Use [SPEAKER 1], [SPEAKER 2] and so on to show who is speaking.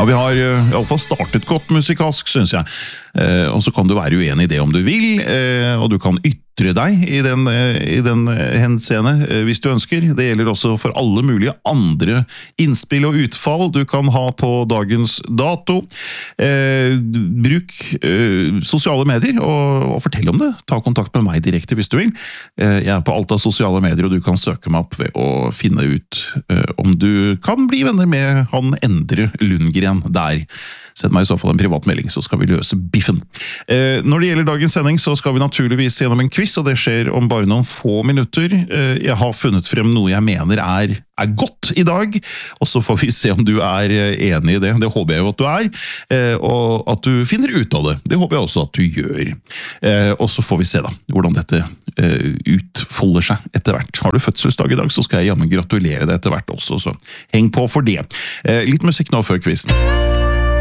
[SPEAKER 1] Ja, vi har I alle fall startet godt musikalsk, synes jeg. Og så kan du være uenig I det om du vil, og du kan ytre deg I den henseende hvis du ønsker. Det gjelder også for alle mulige andre innspill og utfall du kan ha på dagens dato. Bruk sosiale medier og fortell om det. Ta kontakt med meg direkte hvis du vil. Jeg på alt av sosiale medier, og du kan søke meg opp ved å finne ut om du kan bli venner med han Endre Lundgren der. Send meg I så fall en privat melding, så skal vi løse biffen. Når det gjelder dagens sending, så skal vi naturligvis gjennom en quiz, og det skjer om bare noen få minutter. Jeg har funnet frem noe jeg mener er godt I dag, og så får vi se om du enig I det. Det håper jeg jo at du og at du finner ut av det. Det håper jeg også at du gjør. Og så får vi se da, hvordan dette utfolder seg etter hvert. Har du fødselsdag I dag, så skal jeg jammen gratulere deg etter hvert også, så heng på for det. Litt musikk nå før quizen.